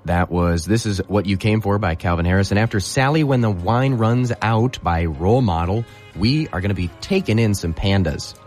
That was This Is What You Came For by Calvin Harris. And after Sally When the Wine Runs Out by Role Model, we are going to be taking in some pandas.